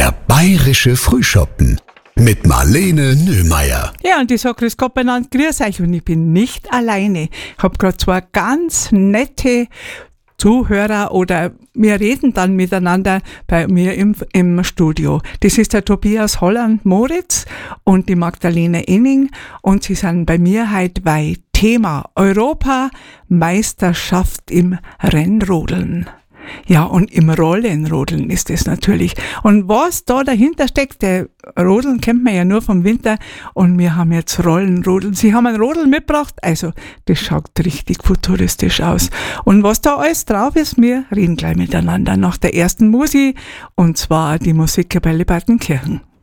Der bayerische Frühschoppen mit Marlene Nöhmeier. Ja, und ich sage grüß Gott benannt, grüß euch, und ich bin nicht alleine. Ich habe gerade zwei ganz nette Zuhörer, oder wir reden dann miteinander bei mir im Studio. Das ist der Tobias Holland-Moritz und die Magdalene Inning, und sie sind bei mir heute bei Thema Europameisterschaft im Rennrodeln. Ja, und im Rollenrodeln ist es natürlich. Und was da dahinter steckt, der Rodeln kennt man ja nur vom Winter, und wir haben jetzt Rollenrodeln. Sie haben ein Rodel mitgebracht, also das schaut richtig futuristisch aus. Und was da alles drauf ist, wir reden gleich miteinander nach der ersten Musik, und zwar die Musikkapelle Partenkirchen.